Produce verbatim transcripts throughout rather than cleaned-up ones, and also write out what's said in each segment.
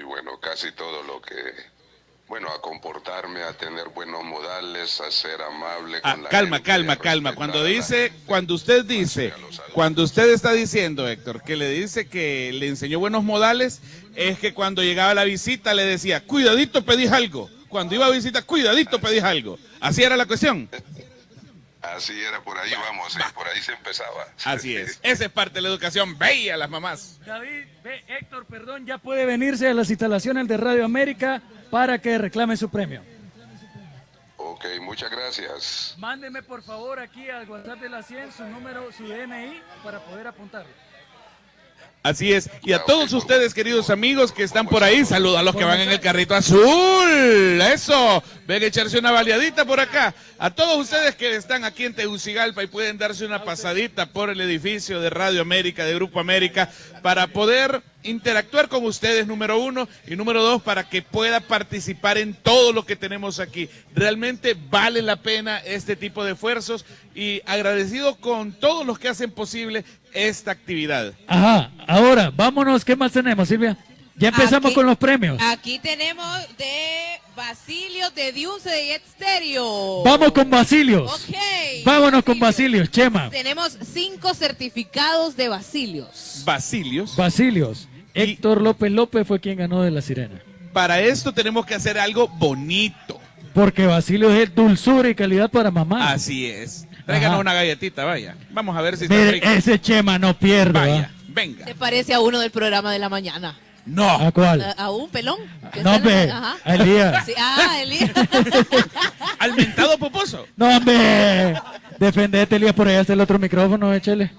bueno, casi todo lo que, bueno, a comportarme, a tener buenos modales, a ser amable con ah, la calma, gente, calma, a calma. respetar Cuando a la dice, gente. cuando usted dice, cuando usted está diciendo, Héctor, que le dice que le enseñó buenos modales, es que cuando llegaba la visita le decía, cuidadito pedís algo. Cuando iba a visitar, cuidadito pedís algo. Así era la cuestión. Así era, por ahí vamos, sí, por ahí se empezaba. Así es. Esa es parte de la educación bella, las mamás. David, ve, Héctor, perdón, ya puede venirse a las instalaciones de Radio América para que reclame su premio. Ok, muchas gracias. Mándeme por favor aquí al WhatsApp de la cien su número, su D N I para poder apuntarlo. Así es. Y a todos ustedes, queridos amigos que están por ahí, saludos a los que van en el carrito azul. Eso. Ven a echarse una baleadita por acá. A todos ustedes que están aquí en Tegucigalpa y pueden darse una pasadita por el edificio de Radio América, de Grupo América, para poder interactuar con ustedes, número uno, y número dos, para que pueda participar en todo lo que tenemos aquí. Realmente vale la pena este tipo de esfuerzos y agradecido con todos los que hacen posible esta actividad. Ajá, ahora, vámonos, ¿qué más tenemos, Silvia? Ya empezamos Aquí- con los premios. Aquí tenemos de Basilio de Diunce de Jet Stereo. Vamos con Basilios. Ok. Vámonos con Basilios, Chema. Tenemos cinco certificados de Basilios. Basilios. Basilios. Héctor López López fue quien ganó de la Sirena. Para esto tenemos que hacer algo bonito. Porque Basilios es dulzura y calidad para mamá. Así es. Tráiganos Ajá. una galletita, vaya. Vamos a ver si está Mire, rico. ese Chema no pierde. Vaya, ¿va? venga. Se parece a uno del programa de la mañana. No. ¿A cuál? A, a un pelón. que No, está en- hombre, ajá. a Elías. Sí, ah, Elías. Al mentado poposo. No, hombre. Defendete, Elías, por allá está el otro micrófono, échale.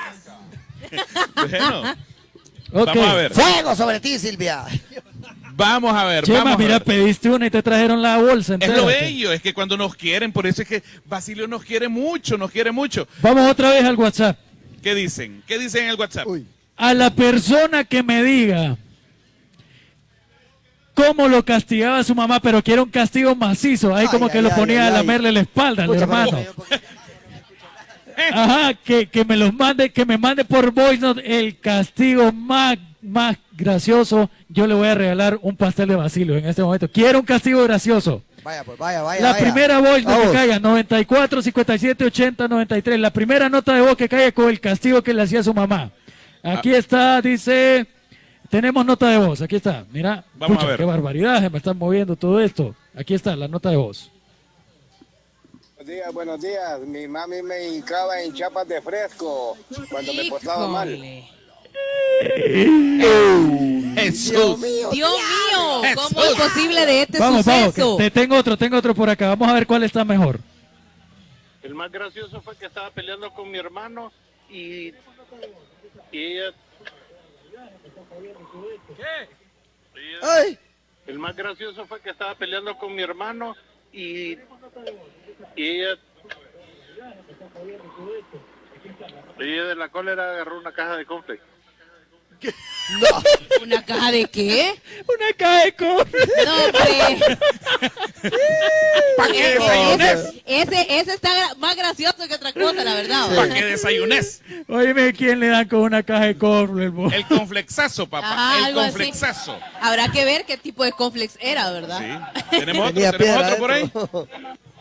Bueno. Ok. Vamos a ver. ¡Fuego sobre ti, Silvia! Vamos a ver. Chema, vamos a mira, ver. pediste una y te trajeron la bolsa Es entera. lo bello, es que cuando nos quieren, por eso es que Basilio nos quiere mucho, nos quiere mucho. Vamos otra vez al WhatsApp. ¿Qué dicen? ¿Qué dicen en el WhatsApp? A la persona que me diga cómo lo castigaba su mamá, pero quiere un castigo macizo, ahí Ay, como ay, que lo ay, ponía ay, a ay. lamerle la espalda al Escucha, hermano. pero- Ajá, que, que me los mande, que me mande por voice note el castigo más, más gracioso. Yo le voy a regalar un pastel de Basilio en este momento. Quiero un castigo gracioso. Vaya, pues, vaya, vaya. La vaya. primera voz no que Vamos. caiga, noventa y cuatro, cincuenta y siete, ochenta, noventa y tres. La primera nota de voz que caiga con el castigo que le hacía a su mamá. Aquí está, dice, tenemos nota de voz, aquí está. Mira, Vamos pucha, a ver. qué barbaridad, se me están moviendo todo esto. Aquí está la nota de voz. Buenos días, buenos días. Mi mami me hincaba en chapas de fresco cuando me portaba mal. Híjole. Jesús. Dios mío. Dios mío, ¿cómo Jesús. es posible de este Vamos, vamos, suceso? que te tengo otro, tengo otro por acá. Vamos a ver cuál está mejor. El más gracioso fue que estaba peleando con mi hermano y, y ella... Ay, El más gracioso fue que estaba peleando con mi hermano y, y ella... Ella de la cólera agarró una caja de conflicto. ¿Una caja de qué? Una caja de cofre. No, hombre. ¿Para qué Ese, desayunes? ese, ese está gra- más gracioso que otra cosa, la verdad. ¿Para qué desayunes? Oíme, ¿quién le dan con una caja de cofre? bo? El conflexazo, papá. Ajá, el algo así. conflexazo. Habrá que ver qué tipo de complex era, ¿verdad? Sí. ¿Tenemos otro, tenía ¿tenemos piedra otro por ahí? adentro.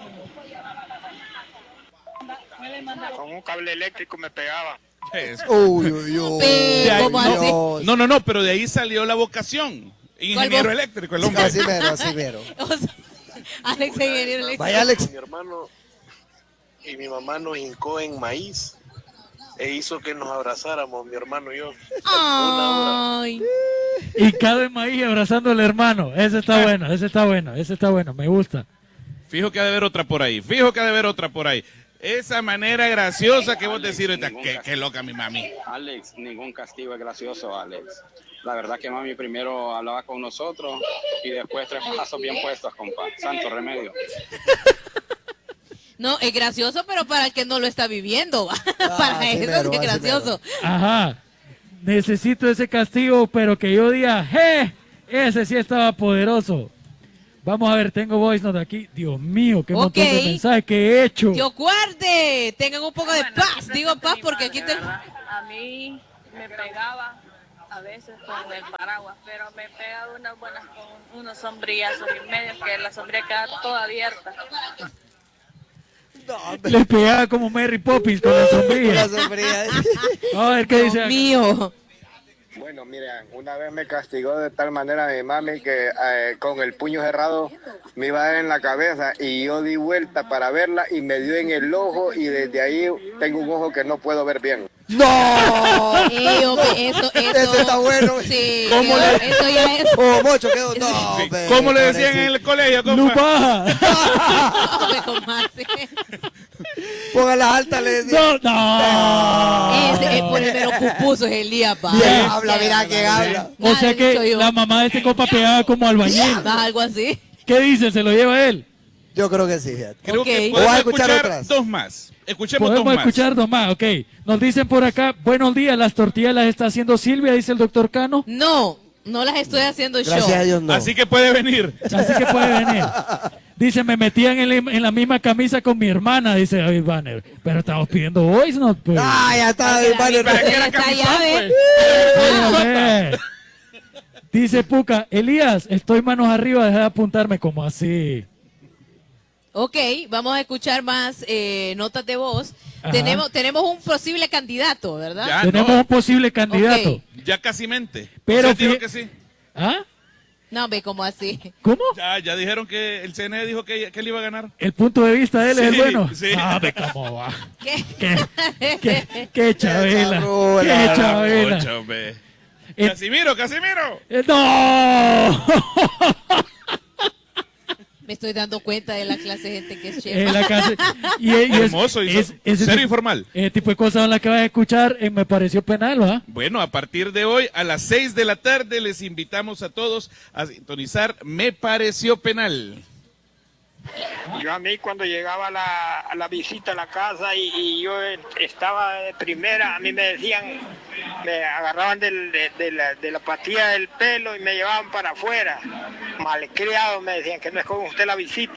Con un cable eléctrico me pegaba. Es- Uy, uy, uy. Pe- De ahí- ¿Cómo no, así? no, no, no, pero de ahí salió la vocación. Ingeniero voz? eléctrico, el hombre. Así mero, así mero. O sea, Alex ingeniero eléctrico. Vaya, Alex. Mi hermano y mi mamá nos hincó en maíz e hizo que nos abrazáramos, mi hermano y yo. Ay, Y cada maíz abrazando al hermano. Ese está bueno, ese está bueno, ese está bueno, me gusta. Fijo que ha de haber otra por ahí. Fijo que ha de haber otra por ahí. Esa manera graciosa que vos decís ahorita. Qué, qué loca mi mami. Alex, ningún castigo es gracioso, Alex. La verdad que mami primero hablaba con nosotros y después tres pasos bien puestos, compa. Santo remedio. no, es gracioso, pero para el que no lo está viviendo. para así eso mero, es así gracioso. Ajá. Necesito ese castigo, pero que yo diga, ¡je! Ese sí estaba poderoso. Vamos a ver, tengo voice note aquí. Dios mío, qué montón de Ok. mensajes que he hecho. Dios guarde, tengan un poco de paz. Digo paz porque aquí te... A mí me pegaba a veces con el paraguas, pero me pega unas buenas con unos sombrillazos y medio que la sombrilla queda toda abierta. Le pegaba como Mary Poppins con la sombrilla. La sombrilla. A ver qué dice. Mío. Bueno, mira, una vez me castigó de tal manera mi mami que eh, con el puño cerrado me iba a dar en la cabeza y yo di vuelta para verla y me dio en el ojo y desde ahí tengo un ojo que no puedo ver bien. ¡No! Ey, hombre, eso, eso. Eso está bueno. Sí, ¿Cómo yo- le- eso ya es. Oh, Mocho, quedó. No, Sí. hombre, ¿Cómo le decían pobrecito. en el colegio, compa? ¡Lupaja! Hombre, ¿cómo así? Ponga las altas, le decía. No, no. Ese es por el mero pupuso, es Elías, pa. Bien habla, mira que habla. O sea Nada, dicho que yo. la mamá de este compa pegaba como albañil. Más algo así. ¿Qué dice? ¿Se lo lleva él? Yo creo que sí, fíjate. Creo Ok. que O vas a podemos escuchar escuchar otras. dos más. Escuchemos Podemos dos más. escuchar dos más, ok. Nos dicen por acá, buenos días, las tortillas las está haciendo Silvia, dice el doctor Cano. No, no las estoy haciendo Gracias yo. a Dios, no. Así que puede venir. Así que puede venir. Dice, me metían en, la- en la misma camisa con mi hermana, dice David Banner. Pero estamos pidiendo voice note, pues. Ah, ya está. Ay, vale, David, ¿Para qué era Esa camisón, llave. pues? Pero, ve. Dice Puca, Elías, estoy manos arriba, deja de apuntarme como así. Ok, vamos a escuchar más eh, notas de voz. Ajá. Tenemos, tenemos un posible candidato, ¿verdad? Ya, Tenemos no, un posible candidato. Ok. ya casi mente. Pero Usted dijo fí- que sí. ¿Ah? No, ve cómo así. ¿Cómo? Ya, ya dijeron que el C N E dijo que, que él iba a ganar. El punto de vista de él es el Sí, bueno. sí. Ah, ve cómo va. ¿Qué? Qué, qué, qué chabela. Qué Qué cabrona. chabela. Ocho, hombre. Eh, Casimiro, Casimiro. eh, ¡No! Me estoy dando cuenta de la clase de gente que es chef. En la casa. Y, y es- Hermoso, y es- so- ese cero tipo- informal. Ese tipo de cosas son las que vas a escuchar en Me Pareció Penal, ¿va? Bueno, a partir de hoy, a las seis de la tarde, les invitamos a todos a sintonizar Me Pareció Penal. Yo a mí cuando llegaba la, a la visita a la casa y, y yo estaba de primera, a mí me decían, me agarraban del- de, de la, de la patilla del pelo y me llevaban para afuera. Malcriado me decían que no es con usted la visita.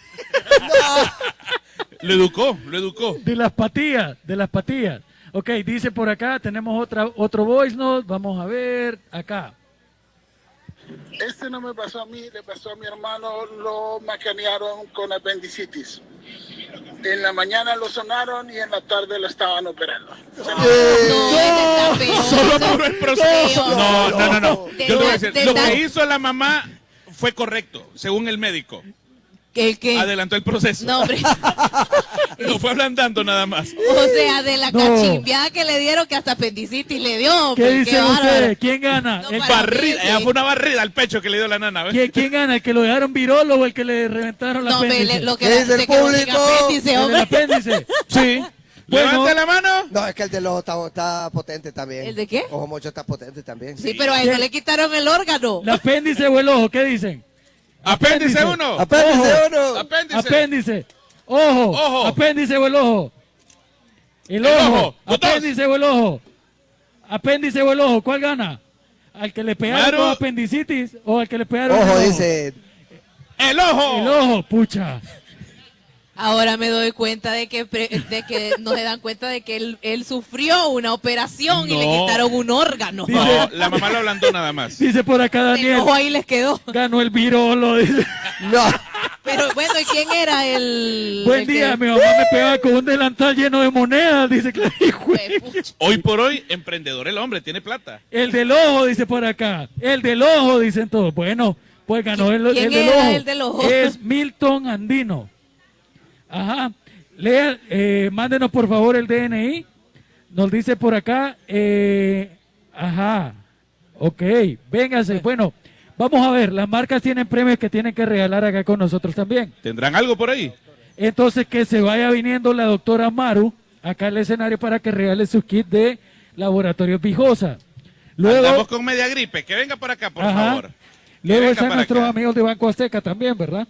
Lo educó, lo educó. De las patillas, de las patillas. Ok, dice por acá, tenemos otra, otro voice note. Vamos a ver, acá. Este no me pasó a mí, le pasó a mi hermano, lo macanearon con apendicitis. En la mañana lo sonaron y en la tarde lo estaban operando. Solo por el proceso. No, no, no, no. De- Yo te voy a decir, de- lo de- que hizo la mamá fue correcto, según el médico. ¿El qué? Adelantó el proceso. No, hombre. Lo fue ablandando nada más. O sea, de la No. cachimbiada que le dieron que hasta apendicitis le dio. ¿Qué hombre, dicen bárbaro. ustedes? ¿Quién gana? No, El- para Barrida, mí, sí. ella fue una barrida al pecho que le dio la nana. ¿ves? ¿Quién, quién gana? ¿El que lo dejaron virolo o el que le reventaron la No, hombre, apéndice? le- lo que ¿Qué la- dice el se quedó sin público? apéndice, ¿El del hombre. apéndice? Sí. Bueno. Levanta la mano. No, es que el del ojo está, está potente también. ¿El de qué? Ojo Mocho está potente también. Sí, pero a él no le quitaron el órgano. ¿El apéndice o el ojo? ¿Qué dicen? Apéndice uno. Apéndice Ojo. uno. Apéndice. Apéndice. Ojo. Ojo. Apéndice o el ojo. El, El ojo. ojo. Los dos. Apéndice o el ojo. Apéndice o el ojo. ¿Cuál gana? ¿Al que le pegaron Maru. con apendicitis o al que le pegaron Ojo, el dice. El ojo. El ojo, pucha. Ahora me doy cuenta de que, pre- de que no se dan cuenta de que él, él sufrió una operación y le No. quitaron un órgano. No, la mamá lo ablandó nada más. Dice por acá El Daniel. ojo ahí les quedó. Ganó el virolo. Dice. No. Pero bueno, ¿y quién era el...? Buen el día, que- mi mamá me pegaba con un delantal lleno de monedas. Dice que Fue pucha. Hoy por hoy, emprendedor el hombre, tiene plata. el del ojo, dice por acá. El del ojo, dicen todos. Bueno, pues ganó el, ¿Quién el del era ojo. el del ojo? Es Milton Andino. Ajá. Lea, eh, mándenos por favor el D N I. Nos dice por acá. Eh, ajá. Ok, véngase. Bueno, vamos a ver. Las marcas tienen premios que tienen que regalar acá con nosotros también. ¿Tendrán algo por ahí? Entonces que se vaya viniendo la doctora Maru acá al escenario para que regale su kit de Laboratorios Vijosa. Luego, Andamos con media gripe. Que venga para acá, por Ajá. favor. Que luego venga están para nuestros acá. amigos de Banco Azteca también, ¿verdad?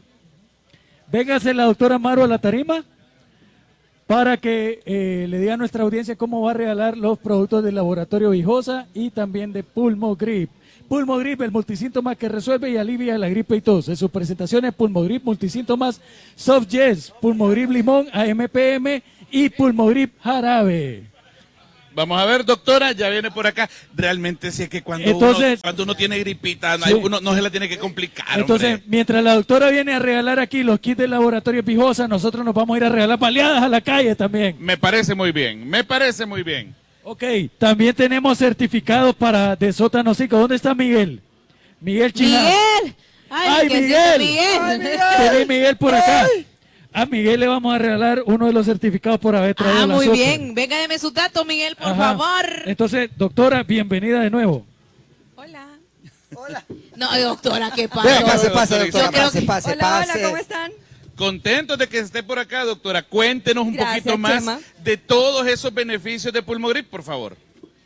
Véngase la doctora Maru a la tarima para que eh, le diga a nuestra audiencia cómo va a regalar los productos del Laboratorio Vijosa y también de Pulmogrip. Pulmogrip, el multisíntoma que resuelve y alivia la gripe y tos. En sus presentaciones, Pulmogrip multisíntomas Soft Yes, Pulmogrip Limón, A M P M y Pulmogrip Jarabe. Vamos a ver, doctora, ya viene por acá. Realmente sí es que cuando, Entonces, uno, cuando uno tiene gripita, no, sí. uno no se la tiene que complicar, Entonces, hombre. mientras la doctora viene a regalar aquí los kits del laboratorio Pijosa, nosotros nos vamos a ir a regalar baleadas a la calle también. Me parece muy bien, me parece muy bien. Ok, también tenemos certificados para de sótano cinco. ¿Dónde está Miguel? Miguel China. Miguel. Ay, Ay, que sí, Miguel. Miguel. Ay, Miguel. Tenéis Miguel por acá. Ay. A Miguel le vamos a regalar uno de los certificados por haber traído Ah, la muy sopa. bien. Venga, deme sus datos, Miguel, por Ajá. favor. Entonces, doctora, bienvenida de nuevo. Hola. Hola. No, doctora, ¿qué Venga, pasa? pase, pase, Yo doctora, creo pase, que- pase, Hola, pase. hola, ¿cómo están? Contentos de que esté por acá, doctora. Cuéntenos un Gracias, poquito más Chema. de todos esos beneficios de Pulmogrip, por favor.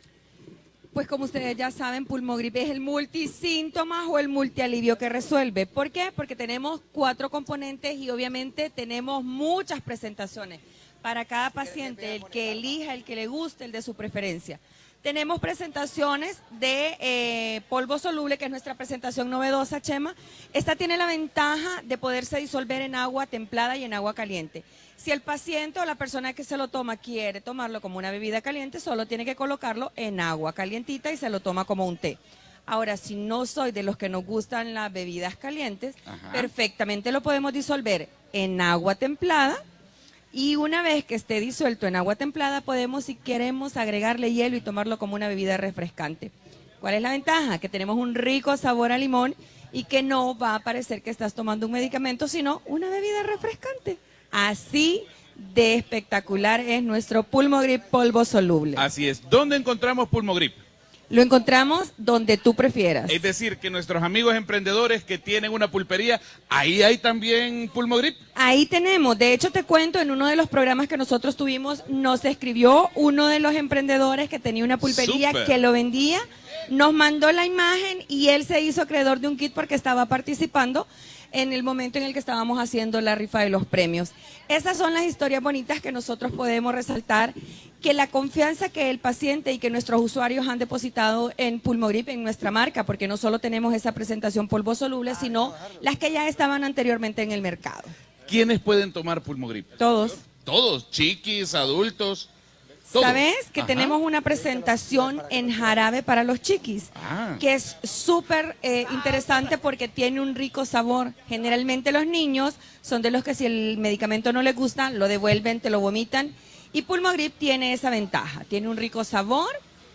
Pues como ustedes ya saben, Pulmogrip es el multisíntomas o el multialivio que resuelve. ¿Por qué? Porque tenemos cuatro componentes y obviamente tenemos muchas presentaciones para cada paciente, el que elija, el que le guste, el de su preferencia. Tenemos presentaciones de eh, polvo soluble, que es nuestra presentación novedosa, Chema. Esta tiene la ventaja de poderse disolver en agua templada y en agua caliente. Si el paciente o la persona que se lo toma quiere tomarlo como una bebida caliente, solo tiene que colocarlo en agua calientita y se lo toma como un té. Ahora, si no soy de los que nos gustan las bebidas calientes, Ajá. perfectamente lo podemos disolver en agua templada. Y una vez que esté disuelto en agua templada, podemos, si queremos, agregarle hielo y tomarlo como una bebida refrescante. ¿Cuál es la ventaja? Que tenemos un rico sabor a limón y que no va a parecer que estás tomando un medicamento, sino una bebida refrescante. Así de espectacular es nuestro Pulmogrip polvo soluble. Así es. ¿Dónde encontramos Pulmogrip? Lo encontramos donde tú prefieras. Es decir, que nuestros amigos emprendedores que tienen una pulpería, ahí hay también Pulmogrip. Ahí tenemos, de hecho te cuento, en uno de los programas que nosotros tuvimos, nos escribió uno de los emprendedores que tenía una pulpería Súper. que lo vendía, nos mandó la imagen y él se hizo acreedor de un kit porque estaba participando en el momento en el que estábamos haciendo la rifa de los premios. Esas son las historias bonitas que nosotros podemos resaltar, que la confianza que el paciente y que nuestros usuarios han depositado en Pulmogrip, en nuestra marca, porque no solo tenemos esa presentación polvo soluble, sino las que ya estaban anteriormente en el mercado. ¿Quiénes pueden tomar Pulmogrip? Todos. Todos, chiquis, adultos. Todos. ¿Sabes que Ajá. tenemos una presentación en jarabe para los chiquis? Ah. Que es súper eh, interesante porque tiene un rico sabor. Generalmente los niños son de los que si el medicamento no les gusta, lo devuelven, te lo vomitan. Y Pulmogrip tiene esa ventaja, tiene un rico sabor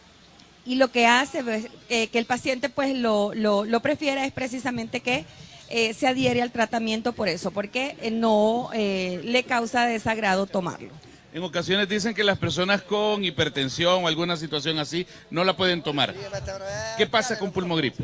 y lo que hace pues, eh, que el paciente pues lo, lo, lo prefiera es precisamente que eh, se adhiere al tratamiento por eso, porque eh, no eh, le causa desagrado tomarlo. En ocasiones dicen que las personas con hipertensión o alguna situación así no la pueden tomar. ¿Qué pasa con Pulmogrip?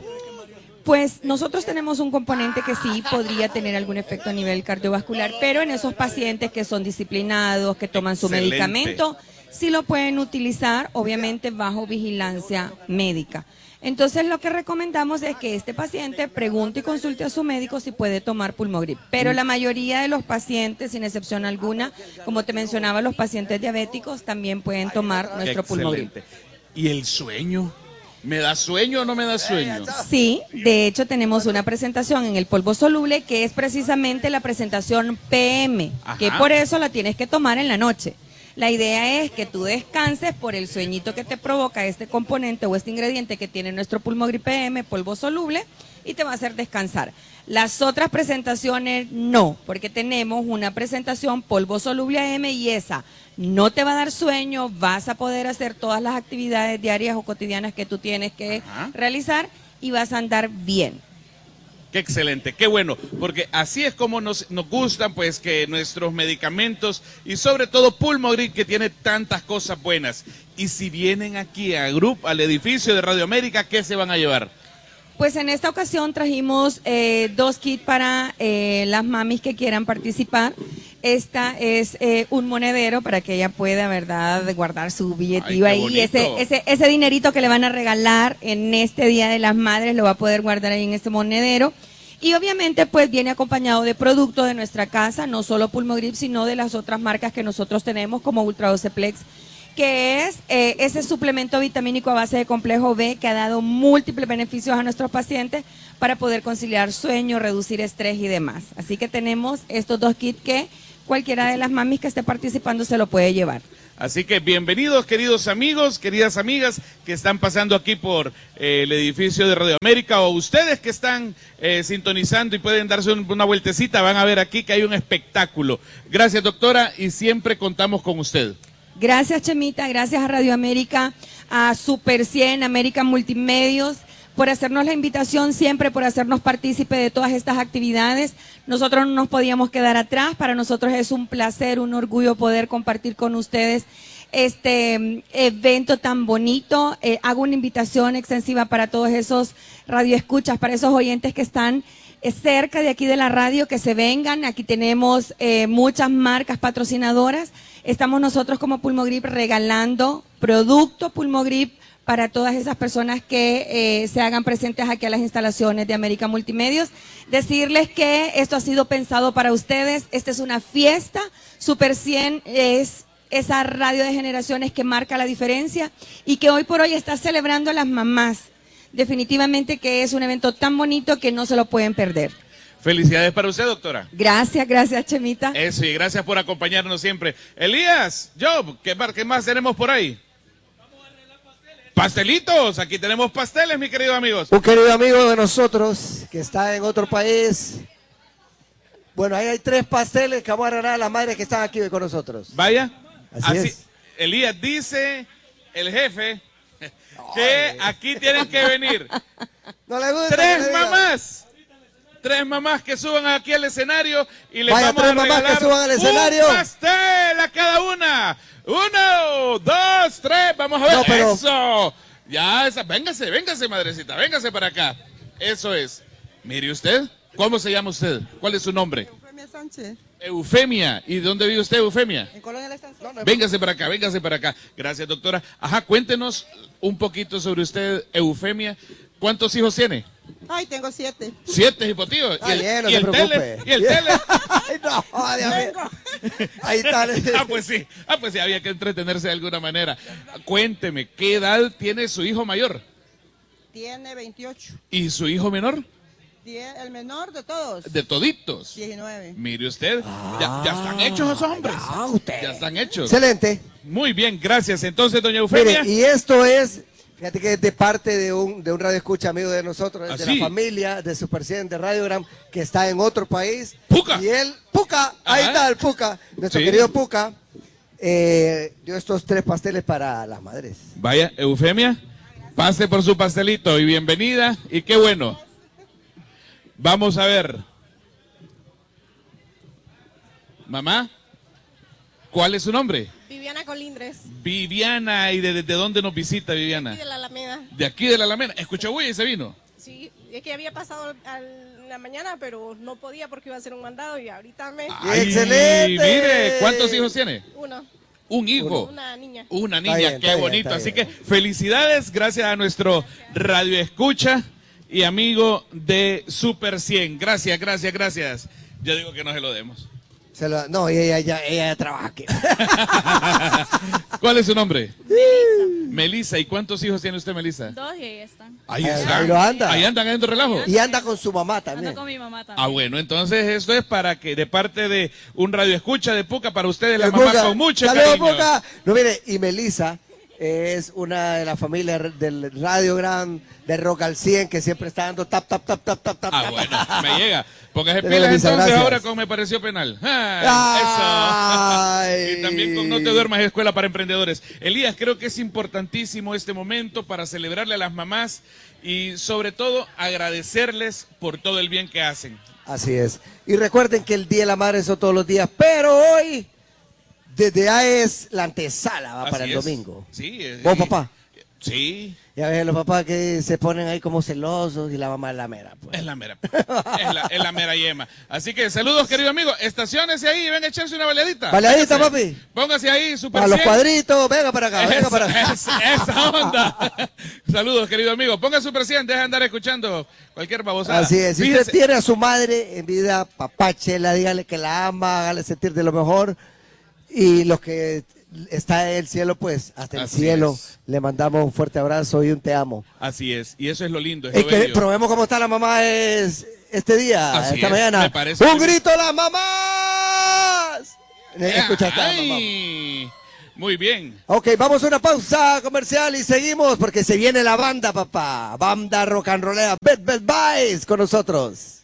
Pues nosotros tenemos un componente que sí podría tener algún efecto a nivel cardiovascular, pero en esos pacientes que son disciplinados, que toman su Excelente. medicamento, sí lo pueden utilizar, obviamente bajo vigilancia médica. Entonces lo que recomendamos es que este paciente pregunte y consulte a su médico si puede tomar Pulmogrip. Pero la mayoría de los pacientes, sin excepción alguna, como te mencionaba, los pacientes diabéticos también pueden tomar nuestro Pulmogrip. Excelente. ¿Y el sueño? ¿Me da sueño o no me da sueño? Sí, de hecho tenemos una presentación en el polvo soluble que es precisamente la presentación P M, Ajá. que por eso la tienes que tomar en la noche. La idea es que tú descanses por el sueñito que te provoca este componente o este ingrediente que tiene nuestro Pulmogrip P M, polvo soluble, y te va a hacer descansar. Las otras presentaciones no, porque tenemos una presentación polvo soluble A M y esa no te va a dar sueño, vas a poder hacer todas las actividades diarias o cotidianas que tú tienes que Ajá. realizar y vas a andar bien. Qué excelente, qué bueno, porque así es como nos, nos gustan pues que nuestros medicamentos y sobre todo Pulmogrip que tiene tantas cosas buenas. Y si vienen aquí a Grupo, al edificio de Radio América, ¿qué se van a llevar? Pues en esta ocasión trajimos eh, dos kits para eh, las mamis que quieran participar. Esta es eh, un monedero para que ella pueda, ¿verdad?, guardar su billetillo Ay, qué ahí. Ese, bonito. ese, ese dinerito que le van a regalar en este Día de las Madres lo va a poder guardar ahí en ese monedero. Y obviamente pues viene acompañado de productos de nuestra casa, no solo Pulmogrip, sino de las otras marcas que nosotros tenemos como Ultra Doceplex, que es eh, ese suplemento vitamínico a base de complejo B que ha dado múltiples beneficios a nuestros pacientes para poder conciliar sueño, reducir estrés y demás. Así que tenemos estos dos kits que cualquiera de las mamis que esté participando se lo puede llevar. Así que bienvenidos, queridos amigos, queridas amigas que están pasando aquí por eh, el edificio de Radio América, o ustedes que están eh, sintonizando y pueden darse un, una vueltecita, van a ver aquí que hay un espectáculo. Gracias, doctora, y siempre contamos con usted. Gracias, Chemita, gracias a Radio América, a Super cien, América Multimedios, por hacernos la invitación siempre, por hacernos partícipe de todas estas actividades. Nosotros no nos podíamos quedar atrás, para nosotros es un placer, un orgullo poder compartir con ustedes este evento tan bonito. Eh, hago una invitación extensiva para todos esos radioescuchas, para esos oyentes que están eh, cerca de aquí de la radio, que se vengan. Aquí tenemos eh, muchas marcas patrocinadoras. Estamos nosotros como Pulmogrip regalando producto Pulmogrip para todas esas personas que eh, se hagan presentes aquí a las instalaciones de América Multimedios. Decirles que esto ha sido pensado para ustedes. Esta es una fiesta. Super cien es esa radio de generaciones que marca la diferencia y que hoy por hoy está celebrando a las mamás. Definitivamente que es un evento tan bonito que no se lo pueden perder. Felicidades para usted, doctora. Gracias, gracias, Chemita. Eso, y gracias por acompañarnos siempre. Elías, Job, ¿qué, qué más tenemos por ahí? Pastelitos, aquí tenemos pasteles, mi querido amigos. Un querido amigo de nosotros que está en otro país. Bueno, ahí hay tres pasteles que vamos a regalar a las madres que están aquí con nosotros. Vaya. Así, Así es. Elías, dice el jefe que aquí tienen que venir no le gusta tres que le diga. mamás. Tres mamás que suban aquí al escenario y les Vaya, vamos tres a mamás regalar que suban al escenario. un pastel a cada una. Uno, dos, tres, vamos a ver. No, pero- Eso. Ya, esa, véngase, véngase, madrecita, véngase para acá. Eso es. Mire usted, ¿cómo se llama usted? ¿Cuál es su nombre? Eufemia Sánchez. Eufemia. ¿Y dónde vive usted, Eufemia? En Colonia La Estación. Véngase para acá, véngase para acá. Gracias, doctora. Ajá, cuéntenos un poquito sobre usted, Eufemia. ¿Cuántos hijos tiene? Ay, tengo siete. Siete hipotivos. Ah, ¿Y el, bien, no y se el preocupe. tele? ¿Y el tele? Ay, no, Dios mío. Ahí está. Ah, pues sí. Ah, pues sí, había que entretenerse de alguna manera. Cuénteme, ¿qué edad tiene su hijo mayor? Tiene veintiocho. ¿Y su hijo menor? Die- el menor de todos. De toditos. diecinueve. Mire usted, ya, ya están hechos esos hombres. Ah, usted. Ya están hechos. Excelente. Muy bien, gracias. Entonces, doña Eufemia. Mire, y esto es, fíjate que es de parte de un, de un radio escucha amigo de nosotros, es ¿Ah, de sí? la familia de Super cien de Radiogram, que está en otro país. Puca. Y él, Puca, ahí Ajá. está el Puca, nuestro Sí. querido Puca, eh, dio estos tres pasteles para las madres. Vaya, Eufemia, pase por su pastelito y bienvenida. Y qué bueno. Vamos a ver. Mamá, ¿cuál es su nombre? Viviana Colindres, Viviana. ¿Y de, de dónde nos visita, Viviana? aquí de la Alameda. De aquí de la Alameda. ¿Escuchó bulla y se vino? Sí, es que había pasado al- en la mañana, pero no podía porque iba a hacer un mandado y ahorita me... Ay, ¡Excelente! Mire, ¿cuántos hijos tiene? Uno, Un hijo. una niña. Una niña, Está bien, qué está bien, bonito. está Así bien. que felicidades, gracias a nuestro radio escucha y amigo de Super cien. Gracias, gracias, gracias. Yo digo que no se lo demos. Se lo- no, ella, ella, ella trabaja aquí. ¿Cuál es su nombre? Melissa. ¿Y cuántos hijos tiene usted, Melissa? Dos y ahí están. Ahí Ahí- están. ahí lo anda. Ahí andan haciendo relajo. Y anda con su mamá también. Ando con mi mamá también. Ah, bueno, entonces esto es para que de parte de un radio escucha de Puca para ustedes, la El mamá Puca. con mucho Saludos, cariño. Puca. No, mire, y Melissa es una de las familias del Radio Gran de Rock al cien que siempre está dando tap, tap, tap, tap, tap, tap. Ah, tap. bueno, me llega. Póngase Dele, pilas Melissa, entonces gracias. ahora con Me Pareció Penal. Ah, Ay. eso. Y también con No Te Duermas, Escuela para Emprendedores. Elías, creo que es importantísimo este momento para celebrarle a las mamás y sobre todo agradecerles por todo el bien que hacen. Así es. Y recuerden que el Día de la Madre son todos los días, pero hoy, desde ya es la antesala va Así para el es. domingo. Sí. eh, ¿Vos, y- papá? Sí. Ya ves los papás que se ponen ahí como celosos y la mamá es la mera. Pues. Es la mera. Es la, es la mera yema. Así que saludos, querido amigo. Estaciónese ahí y venga a echarse una baleadita. Baleadita, Véngase. papi. Póngase ahí, super Para los cien. cuadritos, venga para acá, venga Esa, para acá. esa- esa onda. Saludos, querido amigo. Ponga Super cien, deja de andar escuchando cualquier babosada. Así es. Si Fíjese- usted tiene a su madre en vida, papáchela, dígale que la ama, hágale sentir de lo mejor. Y los que está en el cielo, pues hasta el Así cielo es. le mandamos un fuerte abrazo y un te amo. Así es. Y eso es lo lindo. Es Es lo que bello. probemos cómo está la mamá es, este día, Así esta es, mañana. me parece ¡Un muy- grito a las mamás! Escucha esta mamá. Ay. Muy bien. Ok, vamos a una pausa comercial y seguimos porque se viene la banda, papá. Banda rock and rollera, Bet Bet Vice con nosotros.